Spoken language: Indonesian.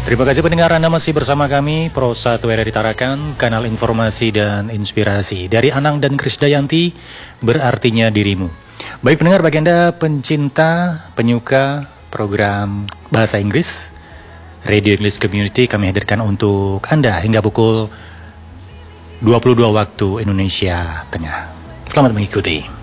Terima kasih pendengar, Anda masih bersama kami Pro 1 RRI Tarakan, kanal informasi dan inspirasi dari Anang dan Krisdayanti, berartinya dirimu. Baik pendengar, bagi Anda pencinta, penyuka program Bahasa Inggris Radio English Community, kami hadirkan untuk Anda hingga pukul 22 waktu Indonesia Tengah. Selamat mengikuti.